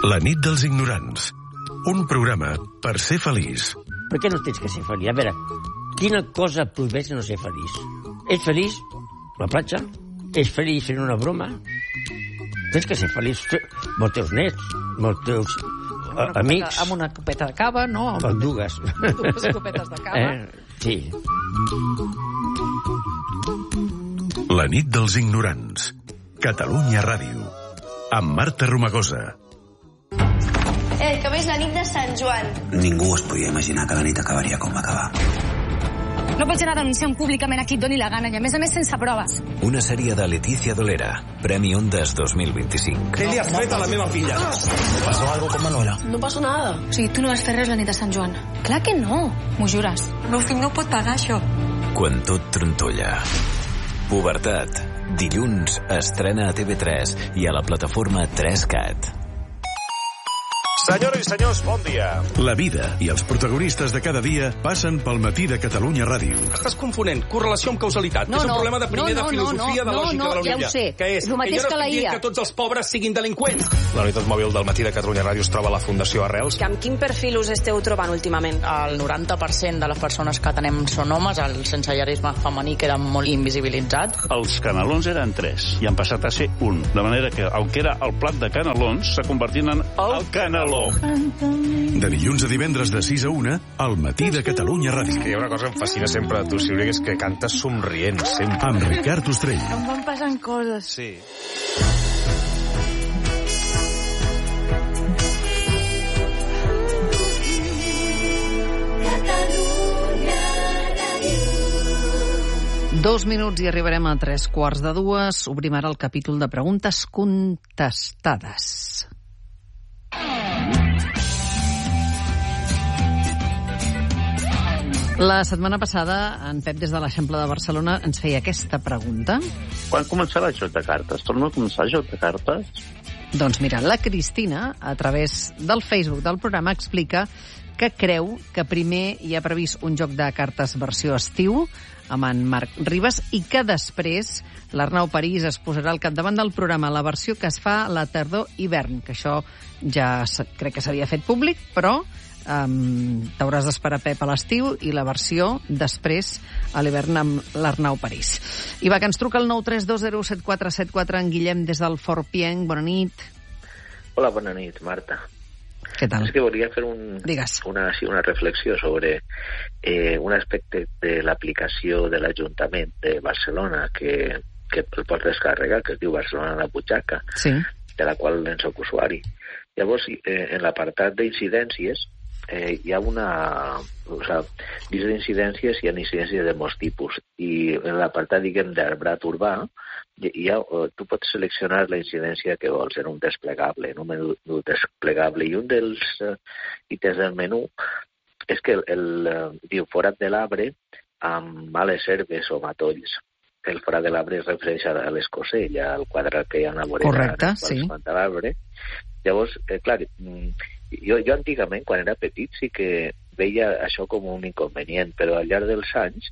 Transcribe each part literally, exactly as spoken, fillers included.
La nit dels ignorants. Un programa per ser feliç. Per què no tens que ser feliç? A veure, quina cosa prohibeix no ser feliç? Ets feliç? La platja? Ets feliç fent una broma? Tens que ser feliç amb els teus nets, amb els teus uh, amics. Amb una copeta de cava, no? Amb dues. Dues copetes de cava. Eh? Sí. La nit dels ignorants. Catalunya Ràdio. Amb Marta Romagosa. Eh, que és la nit de Sant Joan. Ningú es podia imaginar que la nit acabaria com va acabar. No pots anar denunciant públicament a qui et doni la gana, i a més a més sense proves. Una sèrie de Leticia Dolera, Premi Ondas dos mil vint-i-cinc. Què li has fet a la meva filla? ¿Pasó algo con Manuela? No pasó nada. O sigui, tu no vas fer res la nit de Sant Joan. Clar que no, m'ho jures. El meu fill no pot pagar això. Quan tot trontolla. Pubertat. Dilluns estrena a T V tres i a la plataforma tres cat. Senyores i senyors, bon dia. La vida i els protagonistes de cada dia passen pel matí de Catalunya Ràdio. Estàs confonent correlació amb causalitat. No, és un no, problema de primer no, no, de filosofia no, de lògica no, de la ja ho Olivia. sé. Que és? El mateix que jo no que la estic I A. dient que tots els pobres siguin delinqüents. La unitat mòbil del matí de Catalunya Ràdio es troba a la Fundació Arrels. Amb quin perfil us esteu trobant últimament? El noranta per cent de les persones que tenem són homes, el sensellarisme femení queda molt invisibilitzat. Els canelons eren tres i han passat a ser un. De manera que, aunque era el plat de canelons, se convertint en el caneló. De dilluns a divendres de sis a una, al matí de Catalunya Ràdio. Que hi ha una cosa que em fascina sempre de tu, Sílvia, que és que cantes somrient, sempre. Amb Ricard Ostrell. Em van passant coses. Sí. Dos minuts i arribarem a tres quarts de dues. Obrim ara el capítol de preguntes contestades. La setmana passada, en Pep, des de l'Eixample de Barcelona, ens feia aquesta pregunta. Quan començarà el joc de cartes? Torna a començar el joc de cartes? Doncs mira, la Cristina, a través del Facebook del programa, explica que creu que primer hi ha previst un joc de cartes versió estiu amb en Marc Ribas i que després l'Arnau París es posarà al capdavant del programa, la versió que es fa la tardor-hivern, que això ja crec que s'havia fet públic, però Um, t'hauràs d'esperar, Pep, a l'estiu i la versió després a l'hivern amb l'Arnau París. I va, que ens truca el nou tres dos zero set quatre set quatre en Guillem des del Fort Pienc. Bona nit. Hola, bona nit, Marta. Què tal? És que volia fer un, una, sí, una reflexió sobre eh, un aspecte de l'aplicació de l'Ajuntament de Barcelona que, que el pot descarregar, que es diu Barcelona a la butxaca, sí, de la qual en soc usuari. Llavors, eh, en l'apartat d'incidències, Eh, hi ha una... O sigui, dins d'incidències hi ha incidències de molts tipus i en l'apartat, diguem, d'arbrat urbà hi ha, tu pots seleccionar la incidència que vols en un desplegable, en un menú desplegable, i un dels uh, ítems del menú és que el, el uh, diu forat de l'arbre amb males herbes o matolls. El forat de l'arbre es refereix a l'escosell, al quadrat que hi ha a la vorera. Correcte, sí. L'arbre. Llavors, eh, clar, jo, jo antigament, quan era petit, sí que veia això com un inconvenient, però al llarg dels anys,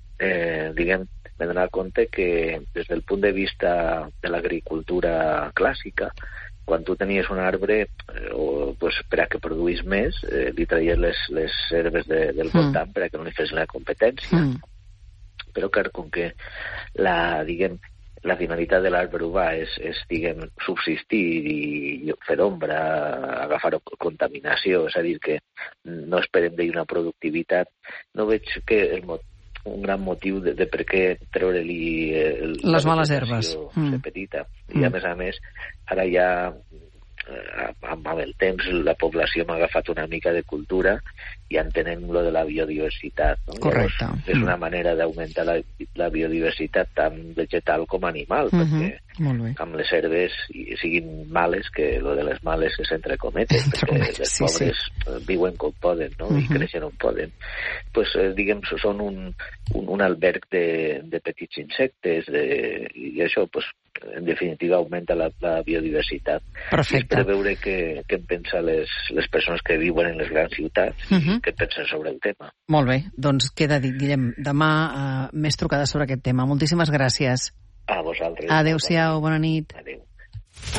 eh, diguem, m'he donat compte que des del punt de vista de l'agricultura clàssica, quan tu tenies un arbre, eh, o, pues, per a que produís més, eh, li traies les, les herbes de, del voltant mm. per a que no li fes la competència. Mm. Però, clar, com que la, diguem, la finalitat de l'arbre urbà és, és, diguem, subsistir i fer ombra, agafar contaminació, és a dir, que no esperem d'ell una productivitat, no veig que el, un gran motiu de, de per què treure-li el, les males herbes mm. petita. I a més a més, ara ja amb, amb el temps la població m'ha agafat una mica de cultura i entenem lo de la biodiversitat, no? Correcte. Llavors, és una manera d'augmentar la, la biodiversitat tant vegetal com animal, uh-huh. perquè amb les herbes siguin males, que lo de les males és entre cometes, entre perquè cometes, les sí, pobres sí. viuen com poden, no? Uh-huh. I creixen on poden. Pues, eh, diguem, són un, un, un alberg de, de petits insectes, de, i això, pues, en definitiva, augmenta la, la biodiversitat. Perfecte. I per veure què, què en pensa les, les persones que viuen en les grans ciutats uh-huh. i què pensen sobre el tema. Molt bé, doncs queda dit, Guillem. Demà uh, més trucades sobre aquest tema. Moltíssimes gràcies. A vosaltres. Adéu-siau, bona nit. Adéu.